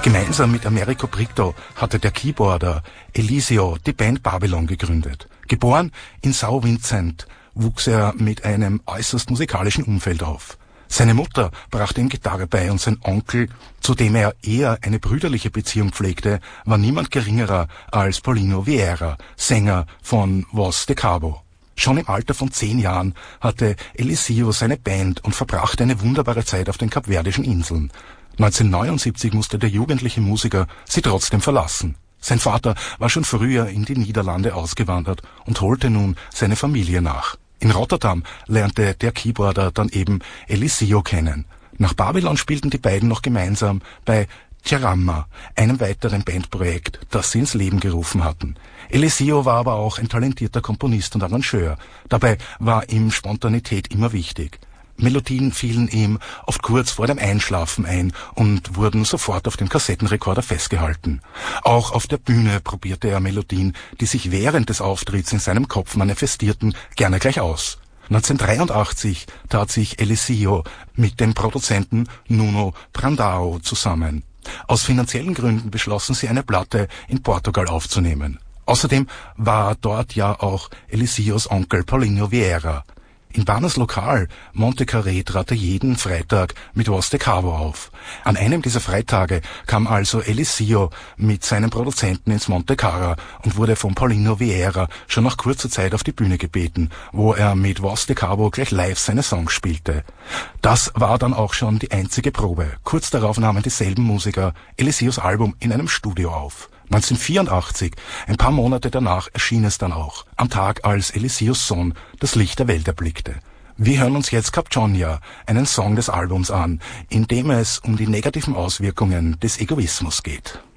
Gemeinsam mit Americo Brito hatte der Keyboarder Eliseo die Band Babylon gegründet. Geboren in São Vicente wuchs er mit einem äußerst musikalischen Umfeld auf. Seine Mutter brachte ihm Gitarre bei und sein Onkel, zu dem er eher eine brüderliche Beziehung pflegte, war niemand geringerer als Paulinho Vieira, Sänger von Voz de Cabo. Schon im Alter von 10 Jahren hatte Eliseo seine Band und verbrachte eine wunderbare Zeit auf den Kapverdischen Inseln. 1979 musste der jugendliche Musiker sie trotzdem verlassen. Sein Vater war schon früher in die Niederlande ausgewandert und holte nun seine Familie nach. In Rotterdam lernte der Keyboarder dann eben Eliseo kennen. Nach Babylon spielten die beiden noch gemeinsam bei Tjarama, einem weiteren Bandprojekt, das sie ins Leben gerufen hatten. Eliseo war aber auch ein talentierter Komponist und Arrangeur. Dabei war ihm Spontanität immer wichtig. Melodien fielen ihm oft kurz vor dem Einschlafen ein und wurden sofort auf dem Kassettenrekorder festgehalten. Auch auf der Bühne probierte er Melodien, die sich während des Auftritts in seinem Kopf manifestierten, gerne gleich aus. 1983 tat sich Eliseo mit dem Produzenten Nuno Brandão zusammen. Aus finanziellen Gründen beschlossen sie, eine Platte in Portugal aufzunehmen. Außerdem war dort ja auch Eliseos Onkel Paulinho Vieira. In Banas Lokal Monte Carré trat er jeden Freitag mit Voz de Cabo auf. An einem dieser Freitage kam also Eliseo mit seinem Produzenten ins Monte Carlo und wurde von Paulinho Vieira schon nach kurzer Zeit auf die Bühne gebeten, wo er mit Voz de Cabo gleich live seine Songs spielte. Das war dann auch schon die einzige Probe. Kurz darauf nahmen dieselben Musiker Eliseos Album in einem Studio auf. 1984, ein paar Monate danach, erschien es dann auch, am Tag, als Eliseos Sohn das Licht der Welt erblickte. Wir hören uns jetzt Capjonia, einen Song des Albums an, in dem es um die negativen Auswirkungen des Egoismus geht.